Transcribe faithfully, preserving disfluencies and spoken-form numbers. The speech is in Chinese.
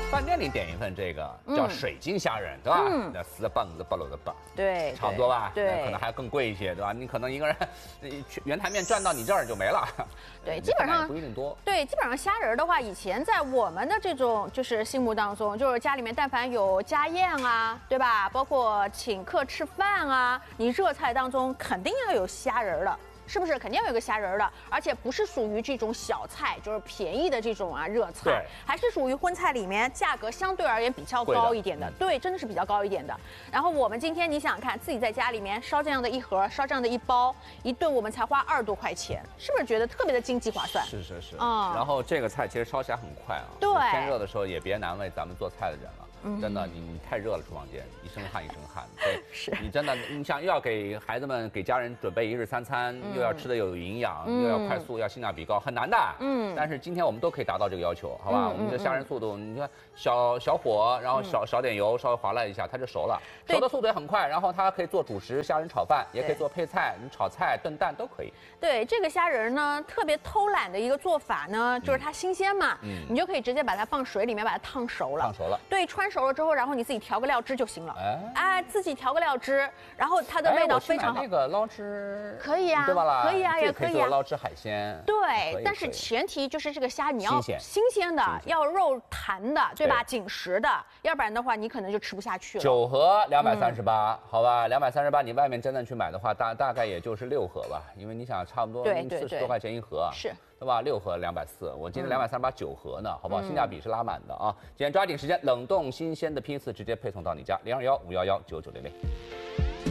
饭店里点一份这个叫水晶虾仁，对吧？嗯，那四蹦子不漏的蹦， 对， 差不多吧？ 对， 可能还更贵一些，对吧？你可能一个人原台面赚到你这儿就没了。 对，基本上不一定多。 对，基本上虾仁的话，以前在我们的这种就是心目当中，就是家里面但凡有家宴啊，对吧？包括请客吃饭啊，你热菜当中肯定要有虾仁的。是不是肯定要有个虾仁的？而且不是属于这种小菜，就是便宜的这种啊热菜，还是属于荤菜里面价格相对而言比较高一点的。对，真的是比较高一点的。然后我们今天你想想看，自己在家里面烧这样的一盒，烧这样的一包，一顿我们才花二十多块钱，是不是觉得特别的经济划算？ 是是是。嗯。然后这个菜其实烧起来很快啊。 对。 天热的时候也别难为咱们做菜的人了。嗯、真的，你你太热了，厨房间一身汗一身汗。对， 是你真的，你想又要给孩子们、给家人准备一日三餐，嗯、又要吃的有营养，嗯、又要快速，要性价比高，很难的。嗯。但是今天我们都可以达到这个要求，好吧？嗯、我们的虾仁速度，你看小小火，然后少少点油，稍微划拉一下，它就熟了。熟的速度也很快，然后它可以做主食，虾仁炒饭，也可以做配菜，你炒菜、炖蛋都可以。 对，这个虾仁呢，特别偷懒的一个做法呢，就是它新鲜嘛，嗯，你就可以直接把它放水里面把它烫熟了。 烫熟了。 对，穿熟了之后，然后你自己调个料汁就行了。哎，哎，自己调个料汁，然后它的味道非常好。 那个捞汁可以啊， 对吧？ 可以啊，也可以啊。 捞汁海鲜。 对，但是前提就是这个虾你要新鲜的，要肉弹的，对吧？紧实的，要不然的话你可能就吃不下去了。 九盒两百三十八，好吧，两百三十八，你外面真正去买的话，大大概也就是六盒吧，因为你想差不多四十多块钱一盒， 是。 对吧？六盒两百四，我今天两百三十八九盒呢，好不好？性价比是拉满的啊！今天抓紧时间，冷冻新鲜的批次直接配送到你家，零二幺五幺幺九九零零。